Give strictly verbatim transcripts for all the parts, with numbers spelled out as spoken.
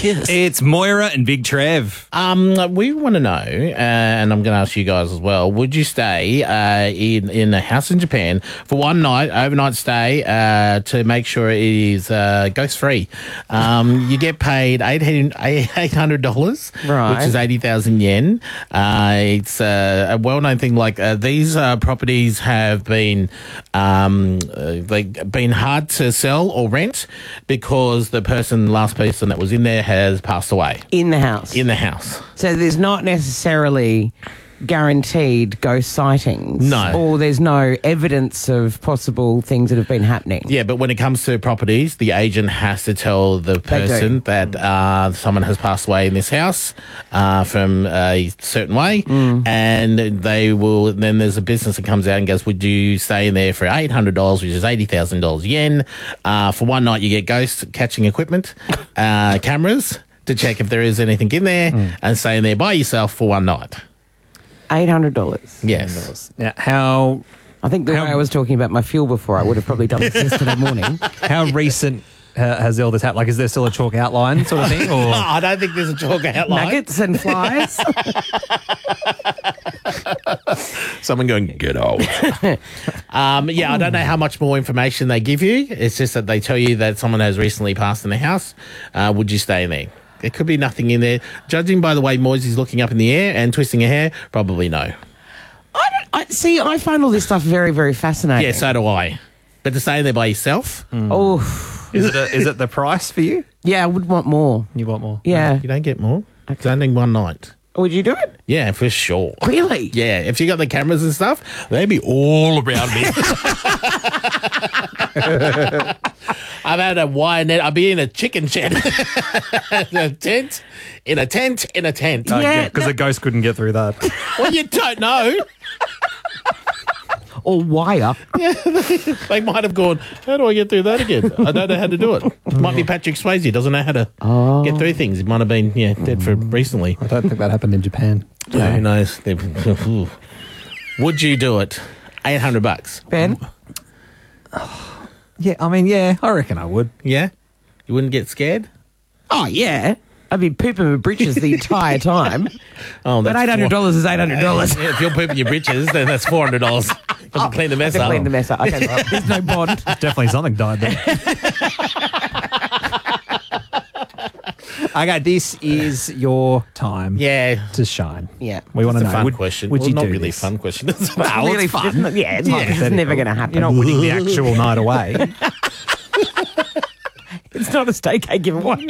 kiss. It's Moira and Big Trev. Um, we want to know, uh, and I'm going to ask you guys as well. Would you stay uh, in in a house in Japan for one night, overnight stay, uh, to make sure it is uh, ghost free? Um, you get paid eight hundred dollars, Right. which is eighty thousand yen. Uh, it's uh, a well known thing. Like uh, these uh, properties have been um, uh, like been hard to sell or rent because the person, last person that was in there, has passed away In the house. in the house. So there's not necessarily guaranteed ghost sightings. No. Or there's no evidence of possible things that have been happening. Yeah, but when it comes to properties, the agent has to tell the person that uh, someone has passed away in this house uh, from a certain way, Mm. and they will. Then there's a business that comes out and goes, "Would you stay in there for eight hundred dollars, which is eighty thousand dollars yen, uh, for one night? You get ghost catching equipment, uh, cameras to check if there is anything in there, Mm. and stay in there by yourself for one night." eight hundred dollars. Yes. Now, how I think the How- way I was talking about my fuel before, I would have probably done this yesterday morning. how recent uh, has all this happened? Like, is there still a chalk outline sort of thing? Or I don't think there's a chalk outline. Nuggets and flies. Someone going, get out. um, yeah, I don't know how much more information they give you. It's just that they tell you that someone has recently passed in the house. Uh, would you stay in there? There could be nothing in there. Judging by the way Moisey's looking up in the air and twisting her hair, probably no. I don't I, see. I find all this stuff very, very fascinating. Yeah, so do I. But to stay in there by yourself, Oh, is it a, is it the price for you? yeah. I would want more. You want more? Yeah. you don't get more. It's only one night. Would you do it? Yeah, for sure. Really? Yeah, if you got the cameras and stuff, they'd be all around me. I've had a wire net. I'd be in a chicken shed. in a tent, in a tent, in a tent. Yeah. Because the ghost couldn't get through that. Well, you don't know. Or wire? They might have gone, how do I get through that again? I don't know how to do it. It might be Patrick Swayze. Doesn't know how to Oh. get through things. It might have been, yeah, dead for recently. I don't think that happened in Japan. Who knows? Would you do it? eight hundred bucks. Ben? Yeah, I mean, yeah, I reckon I would. Yeah? You wouldn't get scared? Oh, yeah. I'd be pooping my britches the entire time. Oh, But that's eight hundred dollars is eight hundred dollars. Yeah, if you're pooping your britches, then that's four hundred dollars. You have to clean the mess To up. clean the mess up. Okay, there's no bond. Definitely something died there. Okay, this is your time Yeah. to shine. Yeah. We want It's to a know. fun would, question. Would well, you not do really this? fun question. Well, really fun. Isn't it? Yeah, it's, not, it's never going to happen. You're not winning the actual night away. It's not a staycay giveaway.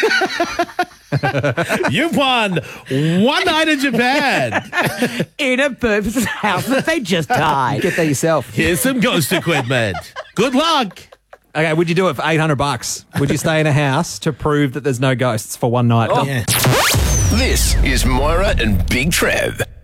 You've won one night in Japan. In a person's house that they just died. Get that yourself. Here's some ghost equipment. Good luck. Okay, would you do it for eight hundred bucks? Would you stay in a house to prove that there's no ghosts for one night? Yeah. This is Moira and Big Trev.